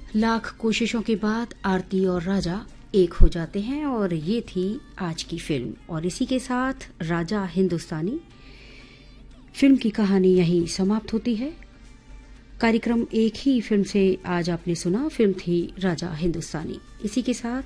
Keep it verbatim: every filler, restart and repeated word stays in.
लाख कोशिशों के बाद आरती और राजा एक हो जाते हैं और ये थी आज की फिल्म। और इसी के साथ राजा हिंदुस्तानी फिल्म की कहानी यहीं समाप्त होती है। कार्यक्रम एक ही फिल्म से आज आपने सुना, फिल्म थी राजा हिंदुस्तानी। इसी के साथ